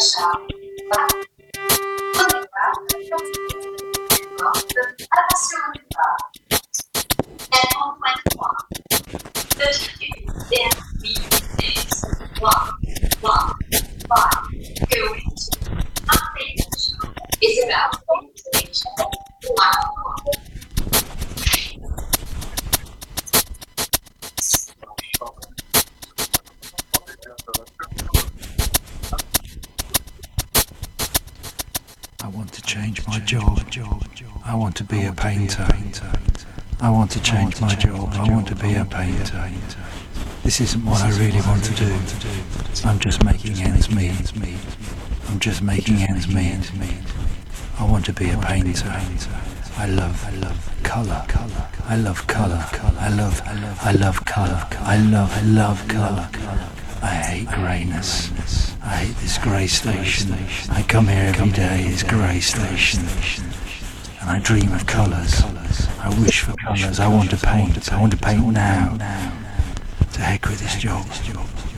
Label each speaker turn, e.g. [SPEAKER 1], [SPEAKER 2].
[SPEAKER 1] I want to change my job. I want to be a painter. I want to change my job. I want to be a painter. This isn't what I really want to do. I'm just making ends meet. I'm just making ends meet. I want to be a painter. I love colour. I love colour. I love colour. I love colour. I hate greyness. I hate this grey station. I come here every day, this grey station. And I dream of colours. I wish for colours. I want to paint. I want to paint now. To heck with this job.